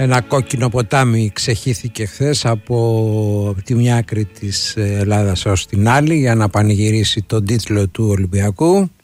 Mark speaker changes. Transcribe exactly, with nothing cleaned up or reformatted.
Speaker 1: Ένα κόκκινο ποτάμι ξεχύθηκε χθες από τη μια άκρη της Ελλάδας ως την άλλη για να πανηγυρίσει τον τίτλο του Ολυμπιακού.